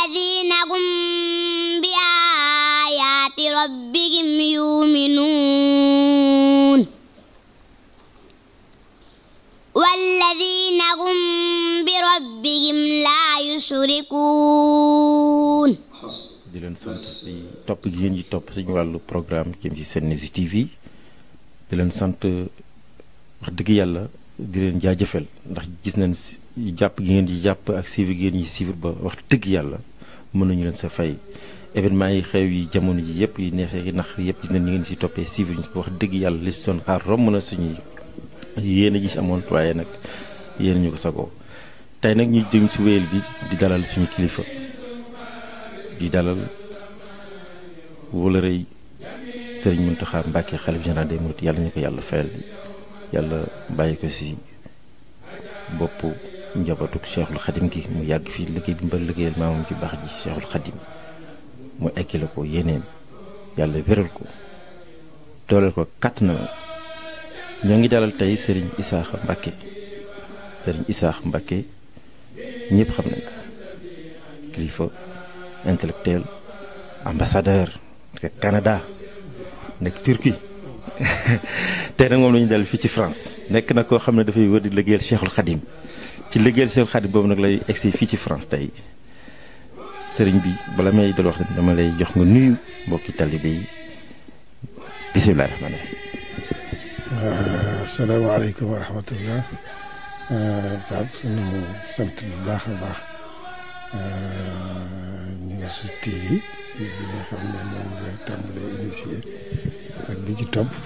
والذين هم بآيات ربهم يؤمنون والذين هم بربهم لا يشركون. di leen sant si topp gi ngeen di topp suñu wàllu programme jëm ci Senews TV di leen sant wax dëgg yàlla di leen jaajëfal ndax gis nañ si jàpp gi ngeen di jàpp ak suivre gi ngeen di suivre ba wax dëgg yàlla mën nañu leen sa fay événement yi xew yi jamono ji yëpp yi neexee yi nax yëpp gis nañ ni ngeen si toppee suivre ñu wax dëgg yàlla li si doon xaar romb na suñuy yéen a gis amoon waaye nag yéen ñu ko sagoo tey nag ñu jëm si wéyal bi di dalal suñu kilifa di dalal wala rëy Sëriñ Mountakha Mbacké xalif général des mourides yàlla ñu ko yàlla fayal yàlla bàyyi ko si boppu njabootu Cheikhul Khadim gi mu yàgg fii liggéey bi mu bari liggéeyal maamam ci baax ji Cheikhul Khadim mu ekkile ko yéeneem yàlla wéral ko dooleel ko kàttanam ñoo ngi dalal tey Sëriñ Isaaxa Mbacké Sëriñ Isaaxa Mbacké ñëpp xam nañ ko kilifa intellectuel ambassadeur nekk Canada nekk Turquie tey nag moom la ñu dal fii ci France nekk na koo xam ne dafay wër di liggéeyal Cheikhul Khadim ci liggéeyal Cheikhul Khadim boobu nag lay egsi fii ci France tey sëriñ bi bala may dal wax dama lay jox nga nuyu mbokki talibé yi bisimilah rahmaani rahim. asalaamaaleykum wa rahmatullah. Pape sunu sant bu baax a baax News TV bi nga xam ne moom la tàmbalee initié ak bi ci topp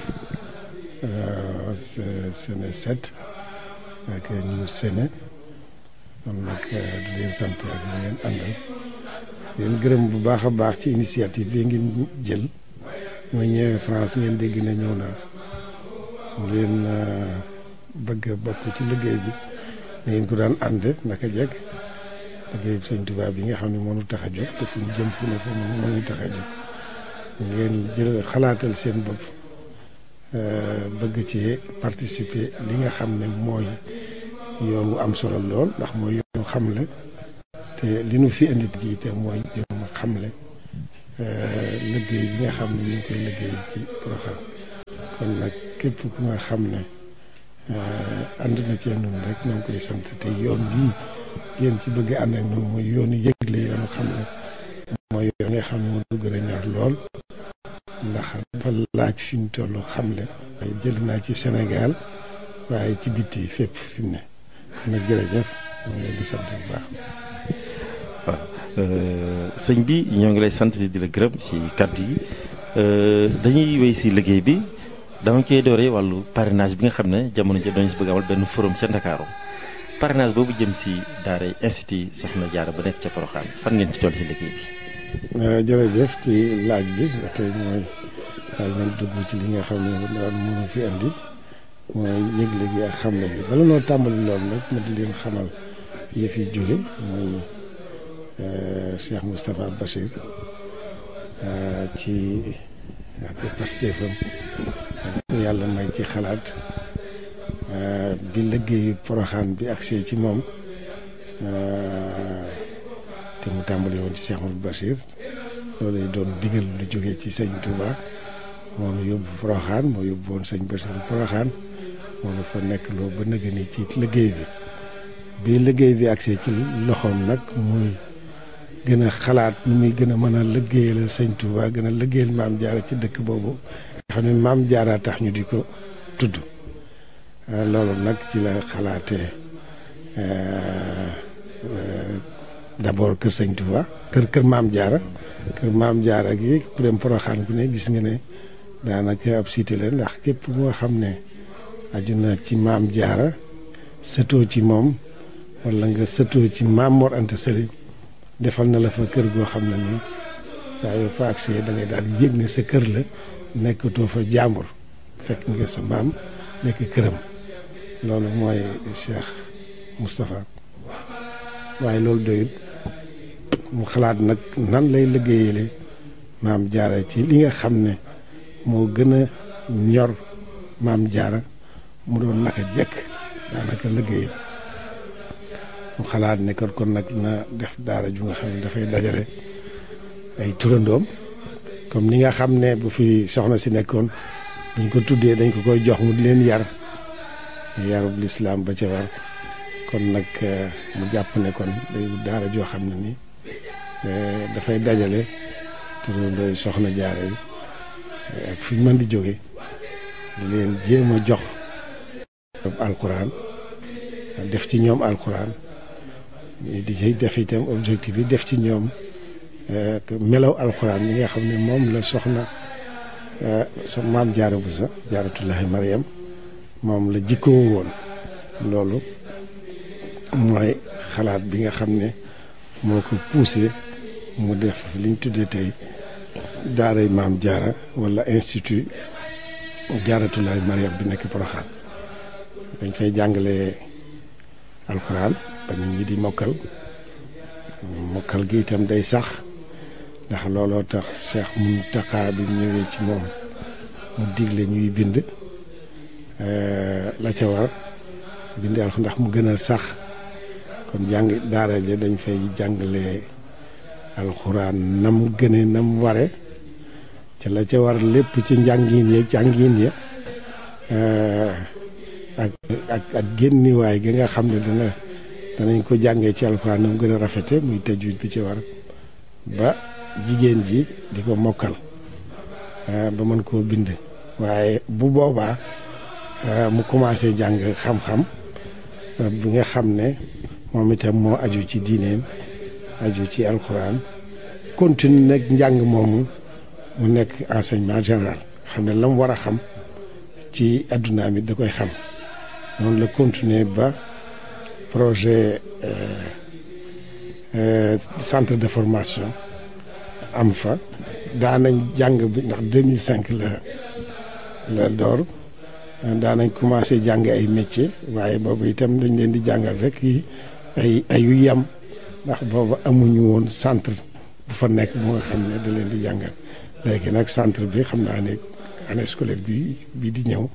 Sene 7 ak News Sene kon nag di leen sant ak ñi ngeen àndal leen gërëm bu baax a baax ci initiative bi ngeen jël ma ñëwee France ngeen dégg na ñëw naa ngeen bëgg a bokk ci liggéey bi ngeen ko daan ànde naka jekk liggéey bi Sëñ Tuubaa bi nga xam ne mënu tax a jóg te fu ñu jëm fu ne fa mënu tax a jóg ngeen jël xalaatal seen bopp bëgg ci participer li nga xam ne mooy yoon wu am solo lool ndax mooy yoonu xamle te li nu fi indi gi te mooy yoonu xamle liggéey bi nga xam ne ñu ngi koy liggéey ci Porokhane kon nag képp ku nga xam ne ànd na cee noonu rek ñoo ngi koy sant te yoon bii ngeen ci bëgg ànd ak noonu mooy yoonu yëgle yoonu xam ne mooy yoon nga xam ne moo gën a ñor lool ndax dafa laaj fi ñu toll xamle waaye jël naa ci Sénégal waaye ci bitti fépp fi mu ne kon nag jërëjëf ñoo ngi leen di sant bu baax. waaw sëñ bi ñoo ngi lay sant di la gërëm ci kàddu yi dañuy wéy si liggéey bi dama koy dooree wàllu parrainage bi nga xam ne jamono ji dañu si bëgg amal benn forum ca Ndakaaru parrainage boobu jëm si daaray institut Soxna Jaara ba nekk ca Porokhane fan ngeen ci toll si liggéey bi. jërëjëf ci laaj bi ba tey mooy daal man dugg ci li nga xam ne daal mënu fi andi mooy yëgle gi ak xamle bi bala noo tàmbali loolu nag ma di leen xamal fi yëf yi jóge mooy Cheikh Moustapha Bachir ci ak pastéefam yàlla may ci xalaat bi liggéeyu Porokhane bi agsee ci moom te mu tàmbali woon ci Cheikh Mouhamadou Bachir loolu doon digal lu jógee ci sëñ Touba moo nu yóbbu Porokhane moo yóbbu woon sëñ Bachir Porokhane moo nu fa nekk loo ba nëgë ni ci liggéey bi liggéey bi agsee ci loxoom nag muy gën a xalaat nu muy gën a mën a liggéeyal sëñ Touba gën a liggéeyal Maam Jaara ci dëkk boobu nga xam ne Maam Jaara tax ñu di ko tudd loolu nag ci la xalaatee d'abord kër sëñ Touba kër Maam Jaara gi ku dem Porokhane ku ne gis nga ne daanaka ab cité la ndax képp moo xam ne aju na ci Maam Jaara sëtoo ci moom wala nga sëtoo ci Maam Mor Anta Sali defal na la fa kër goo xam ne nii saa yoo fa agsee da ngay daal di yëg ne sa kër la nekkatoo fa jàmbur fekk nga sa maam nekk këram loolu mooy Cheikh Moustapha waaye loolu doyut mu xalaat nag nan lay liggéeyale Maam Jaara ci li nga xam ne moo gën a ñor Maam Jaara mu doon naka jekk daanaka liggéeyam mu xalaat ne kon nag na def daara ju nga xam ne dafay dajale ay turandoom comme ni nga xam ne bu fi soxna si nekkoon buñ ko tuddee dañ ko koy jox mu di leen yarub lislaam ba ca war kon nag mu jàpp ne kon day daara joo xam ne ni dafay dajale turandooy soxna jaara yi ak fi ñu mën di jóge di leen jéem a jox alquran def ci ñoom alquran di ci def itam objectif yi def ci ñoom melaw alquran mi nga xam ne moom la soxna maam jaara bu sa jaaratullahi Mariam moom la jikkoo woon loolu mooy xalaat bi nga xam ne moo ko poussé mu def liñ tuddee tey daaray maam jaara wala institut jaaratullahi Mariam bi nekk Porokhane dañ fay jàngale alxuraan ba nit ñi di mokkal gi itam day sax ndax looloo tax Cheikh Mountakha bi ñëwee ci moom mu digle ñuy bind la ca war bind alxuraan ndax mu gën a sax kon jàng daara ja dañ fay jàngale alxuraan nam gëne nam ware ca la ca war lépp ci njàngin ya ak génniwaay gi nga xam ne danañ ko jàngee ci alxuraan nam gën a rafete muy tajwid bi ci war ba jigéen ji di ko mokkal ba mën koo bind waaye bu boobaa mu commencé jàng xam-xam bi nga xam ne moom itam moo aju ci diineem aju ci alxuraan continue nag njàng moomu mu nekk enseignement général xam ne la mu war a xam ci adduna mi da koy xam noonu la continuer ba projet centre de formation am fa daanañ jàng bi ndax 2005 la door daanañ commencé jàng ay métier waaye boobu itam dañ leen di jàngal rek yi ay yu yem ndax boobu amuñu woon centre bu fa nekk bu nga xam ne da leen di jàngal léegi nag centre bi xam naa ne année scolaire bi di ñëw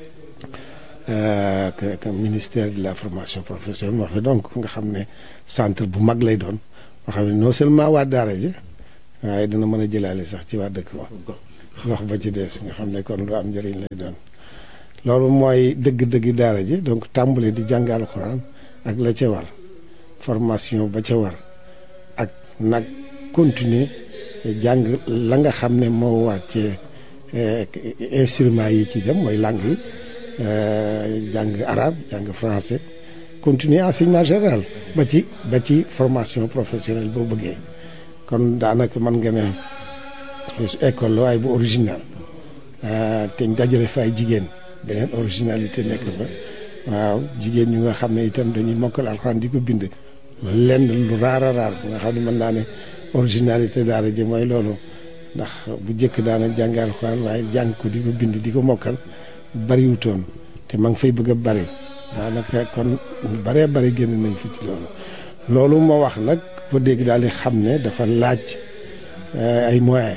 que ministère de la formation professionnelle moo fi donc nga xam ne centre bu mag lay doon moo xam ne non seulement waa daara ji waaye dina mën a jëlaale sax ci waa dëkk ba gox ba ci des nga xam ne kon lu am njëriñ lay doon loolu mooy dëgg-dëgg daara ji donc tàmbale di jàng alxuraan ak la ca war formation ba ca war ak nag continuer jàng la nga xam ne moo war ci instruments yi ci dem mooy langue yi jàng arabe jàng français continuer enseignement général ba ci formation professionnelle boo bëggee kon daanaka mën nga ne école la waaye bu original te dajale fa ay jigéen beneen originalité nekk fa waaw jigéen ñu nga xam ne itam dañuy mokkal alxuraan di ko bind lenn lu raar a raar nga xam ne mën naa ne originalité daara ji mooy loolu ndax bu njëkk daana jàng alxuraan waaye jàng ko di ko bind di ko mokkal bariwutoon te ma ngi fay bëgg a bari daanaka kon baree bari génn nañ fi ci loolu moo wax nag ko dégg daal di xam ne dafa laaj ay moyens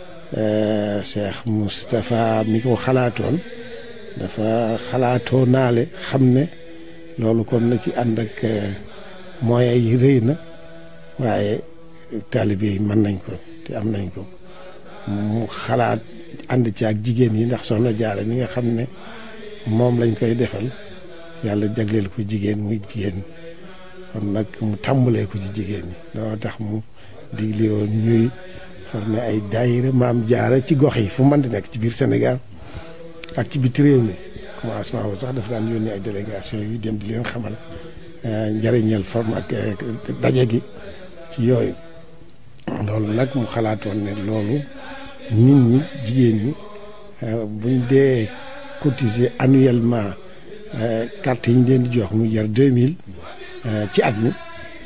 Cheikh Moustapha mi ko xalaatoon dafa xalaatoo naale xam ne loolu kon na ci ànd ak moyens yi rëy na waaye taalibe yi mën nañ ko te am nañ ko mu xalaat ànd ci ak jigéen yi ndax soxna Jaara mi nga xam ne moom lañ koy defal yàlla jagleel ko jigéen muy jigéen kon nag mu tàmbalee ko ci jigéen ñi loolu tax mu digle woon ñuy formé ay daayira maam Jaara ci gox yi fu mën di nekk ci biir Sénégal ak ci biti réew mi commencement boobu sax dafa daan yónnee ay délégation yu dem di leen xamal njëriñal forme ak daje gi ci yooyu loolu nag mu xalaatoon ne loolu nit ñi jigéen ñi buñ dee cotiser annuellement carte yi ñu leen di jox mu jar 2000 ci at mi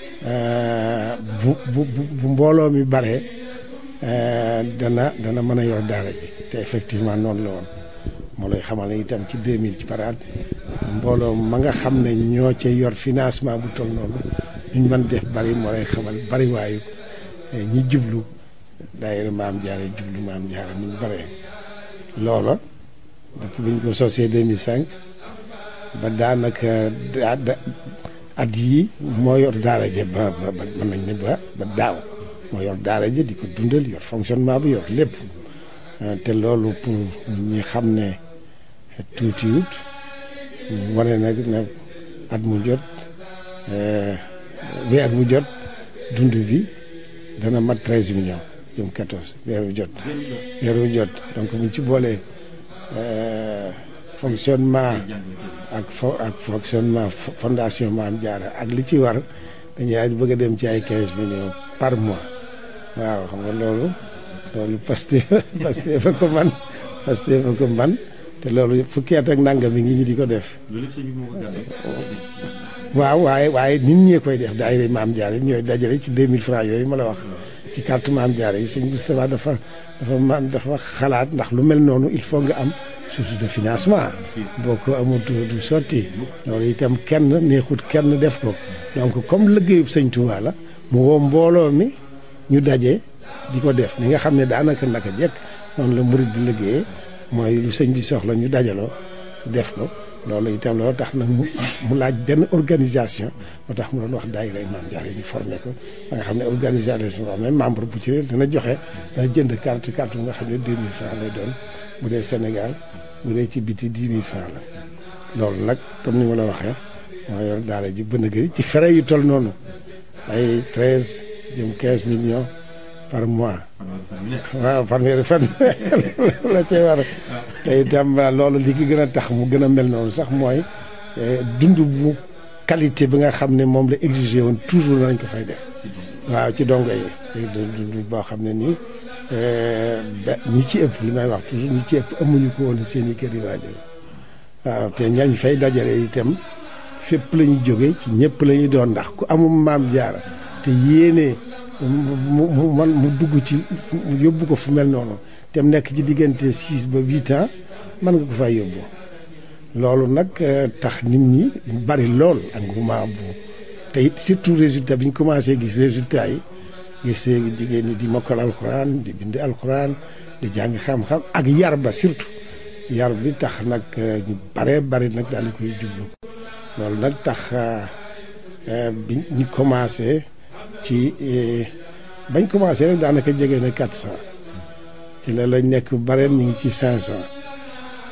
bu mbooloo mi baree dana mën a yor daara ji te effectivement noonu la woon moo lay xamal ne itam ci 2000 ci par at mbooloo ma nga xam ne ñoo ca yor financement bu toll noonu ñu mën def bari moo lay xamal bari waayu ñi jublu daayira maam Jaara jublu maam Jaara ni mu baree loola depuis bi ñu ko sosee 2005 ba daanaka at yii moo yor daara ja ba mën nañ ne ba daaw moo yor daara ja di ko dundal yor fonctionnement bi yor lépp te loolu pour ñi xam ne tuutiwut wane nag ne at mu jot weer bu jot dund bi dana mat 13 millions jëm 14 weer bu jot donc buñ ci boolee fonctionnement ak fonctionnement fondation Maam Jaara ak li ci war dañuy bëgg a dem ci ay 15 millions par mois waaw xam nga loolu Pastef fa ko man te loolu fukki at ak nangam mi ngi ñi di ko def waaw waaye nit ñee koy def daayira Maam Jaara ñooy dajale ci 2000 francs yooyu ma la wax ci carte Maam Jaara yi sëñ Moustapha dafa xalaat ndax lu mel noonu il faut nga am source de financement boo ko amul du sotti loolu itam kenn neexut kenn def ko donc comme liggéeyub sëñ Touba la mu woo mbooloo mi ñu daje di ko def ni nga xam ne daanaka naka jekk noonu la murid di liggéeyee mooy lu sëñ bi soxla ñu dajaloo def ko loolu itam loolu tax nag mu laaj benn organisation moo tax mu doon wax daayira Maam Jaara yi ñu formé ko ba nga xam ne organisation am na membre bu ci ne dana jënd carte bu nga xam ne 2000 francs lay doon bu dee Sénégal bu dee ci biti 10 000 francs la loolu nag comme ni ma la waxee moo yor daara ji bën a gëri ci frais yu toll noonu ay 13 jëm 15 millions par mois waaw fanweeri fan la cay war te itam loolu li ki gën a tax mu gën a mel noonu sax mooy dund bu qualité bi nga xam ne moom la exigé woon toujours nañ ko fay def waaw ci dongo yi dund boo xam ne nii ñi ci ëpp li may wax toujours ñi ci ëpp amuñu ko woon seen i kër yi waajur waaw te ñañ fay dajale itam fépp la ñu jóge ci ñëpp la ñuy doon ndax ku amul Maam Jaara te yéene mu dugg ci mu yóbbu ko fu mel noonu te mu nekk ci diggante 6 ba 8 ans mën nga ko fay yóbbu loolu nag tax nit ñi bari lool engouement bu te it surtout résultat bi ñu commencé gis résultat yi gis jigéen ñi di mokkal alxuraan di bind alxuraan di jàng xam-xam ak yar ba surtout yar bi tax nag ñu bari nag daal di koy jublu loolu nag tax bi ñu commencé ci bañ commencé rek daanaka jege na 400 ci la lañ nekk bareen ñu ngi ci 500